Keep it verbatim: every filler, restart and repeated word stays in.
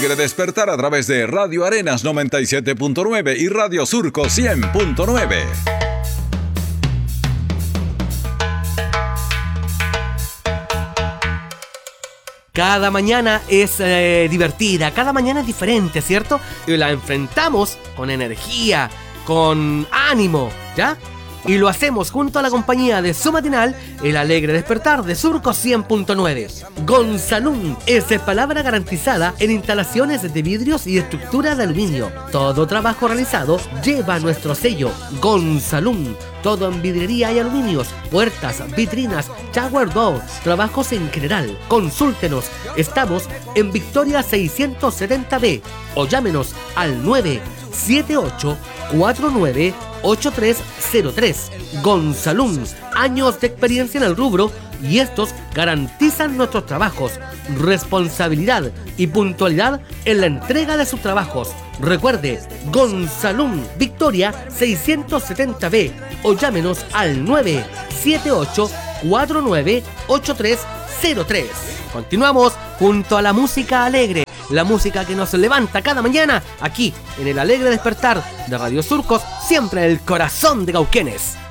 Alegre Despertar a través de Radio Arenas noventa y siete punto nueve y Radio Surco cien punto nueve. Cada mañana es eh, divertida, cada mañana es diferente, ¿cierto? Y la enfrentamos con energía, con ánimo, ¿ya? Y lo hacemos junto a la compañía de su matinal, El Alegre Despertar de Surco cien punto nueve. Gonzalum es palabra garantizada en instalaciones de vidrios y estructura de aluminio. Todo trabajo realizado lleva nuestro sello Gonzalum. Todo en vidriería y aluminios, puertas, vitrinas, shower door, trabajos en general. Consúltenos, estamos en Victoria seiscientos setenta B o llámenos al nueve siete ocho cuatro nueve ocho tres cero tres. Gonzalum, años de experiencia en el rubro y estos garantizan nuestros trabajos, responsabilidad y puntualidad en la entrega de sus trabajos. Recuerde, Gonzalum, Victoria seiscientos setenta B o llámenos al nueve siete ocho cuatro nueve ocho tres cero tres. Continuamos junto a la música alegre, la música que nos levanta cada mañana aquí en El Alegre Despertar de Radio Surcos, siempre en el corazón de Cauquenes.